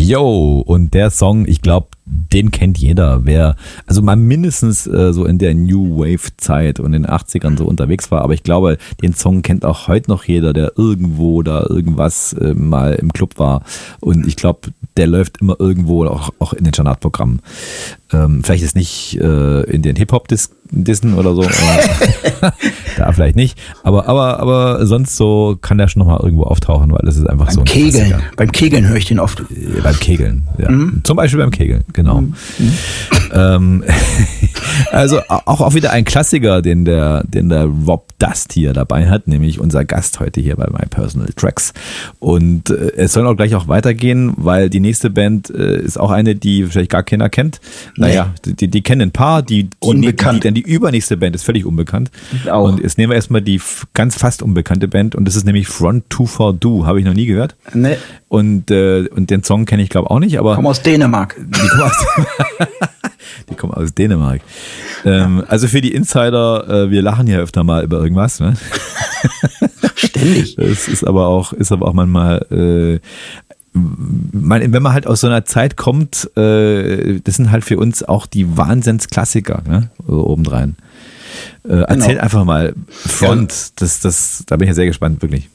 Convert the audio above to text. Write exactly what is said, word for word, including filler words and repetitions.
Yo, und der Song, ich glaube, den kennt jeder, wer, also mal mindestens äh, so in der New Wave Zeit und in den achtzigern so unterwegs war, aber ich glaube, den Song kennt auch heute noch jeder, der irgendwo da irgendwas äh, mal im Club war, und ich glaube, der läuft immer irgendwo auch, auch in den Standardprogrammen. Ähm, vielleicht ist nicht äh, in den Hip-Hop-Dissen oder so, aber da vielleicht nicht, aber, aber, aber sonst so kann der schon nochmal irgendwo auftauchen, weil das ist einfach beim so ein Kegeln, Klassiker. Beim Kegeln höre ich den oft. Äh, beim Kegeln, ja. Mhm. Zum Beispiel beim Kegeln, genau. Mhm. Ähm, also auch, auch wieder ein Klassiker, den der, den der Rob Dust hier dabei hat, nämlich unser Gast heute hier bei My Personal Tracks. Und äh, es soll auch gleich auch weitergehen, weil die nächste Band äh, ist auch eine, die vielleicht gar keiner kennt. Naja, nee. die, die kennen ein paar, die, die, unbekannt. Die, die, die übernächste Band ist völlig unbekannt. Auch. Und jetzt nehmen wir erstmal die ganz fast unbekannte Band, und das ist nämlich Front zwei vier Do, habe ich noch nie gehört. Nee. Und, äh, und den Song kenne ich glaube auch nicht, aber... Komm aus Dänemark. Die kommen aus, die kommen aus Dänemark. Ähm, also für die Insider, äh, wir lachen ja öfter mal über irgendwas, ne? Ständig. Das ist aber auch, ist aber auch manchmal, äh, man, wenn man halt aus so einer Zeit kommt, äh, das sind halt für uns auch die Wahnsinnsklassiker, ne? Obendrein. Äh, erzähl genau. einfach mal, Front, das, das, da bin ich ja sehr gespannt, wirklich.